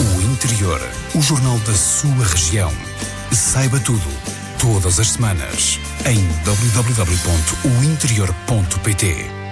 O Interior, o jornal da sua região. Saiba tudo, todas as semanas, em www.ointerior.pt.